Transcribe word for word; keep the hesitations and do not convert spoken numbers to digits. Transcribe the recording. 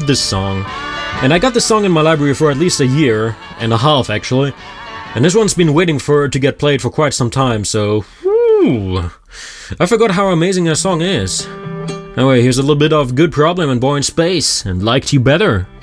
this song. And I got this song in my library for at least a year and a half, actually. And this one's been waiting for it to get played for quite some time, so... Woo! I forgot how amazing that song is. Anyway, here's a little bit of Good Problem and Boy in Space, and Liked You Better.